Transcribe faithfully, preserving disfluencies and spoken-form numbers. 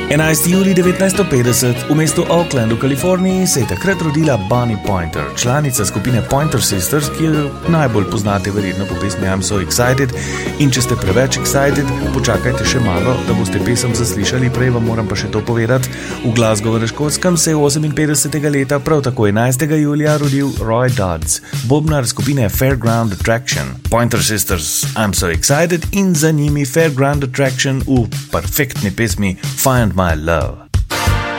enajstega julija devetnajststo petdeset v mestu Oakland v Kaliforniji se je takrat rodila Bonnie Pointer, članica skupine Pointer Sisters, ki jo najbolj poznate verjetno po pesmi I'm So Excited, in če ste preveč excited, počakajte še malo, da boste pesem zaslišali, prej vam moram pa še to povedati. V Glasgowu na Škotskem se je oseminpetdesetega leta, prav tako enajstega julija, rodil Roy Dodds, bobnar skupine Fairground Attraction. Pointer Sisters I'm So Excited in za njimi Fairground Attraction v perfektni pesmi Find My Love.